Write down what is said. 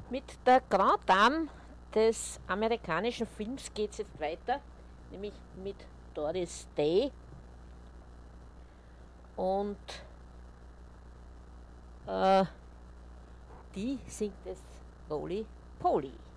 Mit der Grand Dame des amerikanischen Films geht es jetzt weiter, nämlich mit Doris Day und die singt es Roly Poly.